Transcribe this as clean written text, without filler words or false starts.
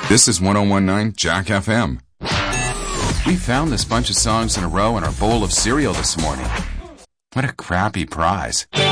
This is 1019 Jack FM. We found this bunch of songs in a row in our bowl of cereal this morning. What a crappy prize.